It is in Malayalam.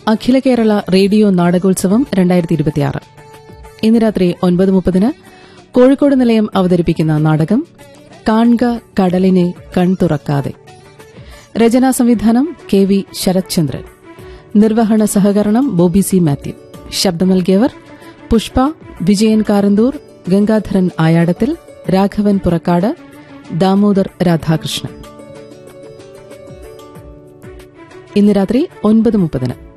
അഖില കേരള റേഡിയോ നാടകോത്സവം 2026. ഇന്ന് രാത്രി 9:30 കോഴിക്കോട് നിലയം അവതരിപ്പിക്കുന്ന നാടകം കാൺക കടലിനെ കൺതുറക്കാതെ. രചനാ സംവിധാനം KV ശരത്ചന്ദ്രൻ. നിർവഹണ സഹകരണം ബോബി സി മാത്യു. ശബ്ദം നൽകിയവർ പുഷ്പ, വിജയൻ കാരന്തൂർ, ഗംഗാധരൻ ആയാടത്തിൽ, രാഘവൻ പുറക്കാട്, ദാമോദർ രാധാകൃഷ്ണൻ. ഇന്ന് രാത്രി 9:30.